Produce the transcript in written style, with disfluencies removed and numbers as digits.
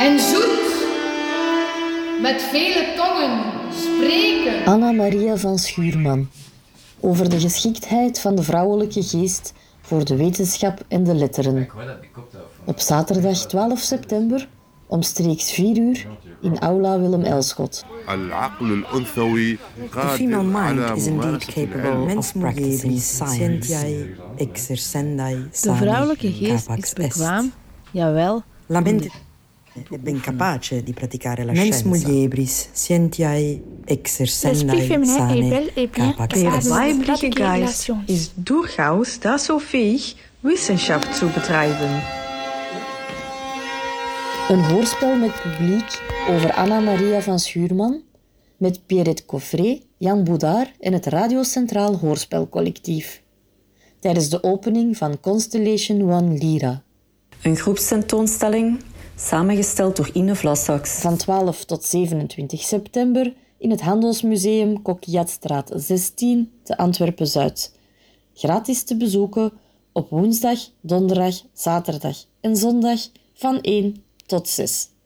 En zoet, met vele tongen, spreken. Anna Maria van Schuurman. Over de geschiktheid van de vrouwelijke geest voor de wetenschap en de letteren. Op zaterdag 12 september, omstreeks 4 uur, in Aula Willem Elschot. The female mind is indeed capable of practicing science. De vrouwelijke geest is bekwaam, jawel. La mente è ben capace di praticare la scienza. Mens muliebris, scientiae exercendai sane capax est. Der weibliche Geist ist durchaus dazu fähig, Wissenschaft zu betreiben. Een hoorspel met publiek over Anna Maria van Schuurman, met Pierrette Coffret, Jan Boudard en het Radio Centraal Hoorspelcollectief. Tijdens de opening van Constellation One Lira. Een groepstentoonstelling, samengesteld door Ine Vlassax. Van 12 tot 27 september in het Handelsmuseum Coquillatstraat 16 te Antwerpen-Zuid. Gratis te bezoeken op woensdag, donderdag, zaterdag en zondag van 1 tot 6.